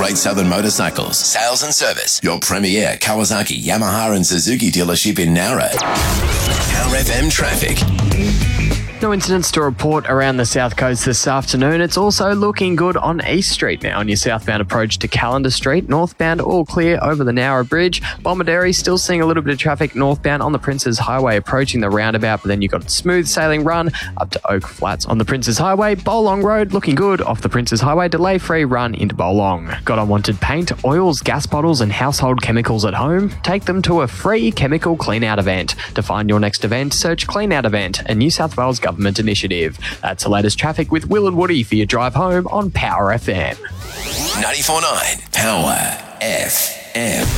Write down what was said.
Great Southern Motorcycles, Sales and Service, your premier Kawasaki, Yamaha and Suzuki dealership in Nowra. Power FM traffic. No incidents to report around the South Coast this afternoon. It's also looking good on East Street now on your southbound approach to Callender Street. Northbound all clear over the Nowra Bridge. Bomaderry still seeing a little bit of traffic northbound on the Princes Highway approaching the roundabout, but then you've got smooth sailing run up to Oak Flats on the Princes Highway. Bolong Road looking good off the Princes Highway. Delay-free run into Bolong. Got unwanted paint, oils, gas bottles and household chemicals at home? Take them to a free chemical clean-out event. To find your next event, search Clean Out Event, a New South Wales government initiative. That's the latest traffic with Will and Woody for your drive home on Power FM. 94.9 Power FM.